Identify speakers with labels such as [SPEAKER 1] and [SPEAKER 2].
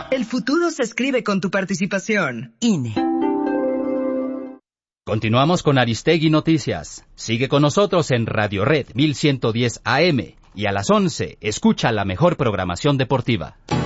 [SPEAKER 1] El futuro se escribe con tu participación.
[SPEAKER 2] INE.
[SPEAKER 3] Continuamos con Aristegui Noticias. Sigue con nosotros en Radio Red 1110 AM y a las 11 escucha la mejor programación deportiva.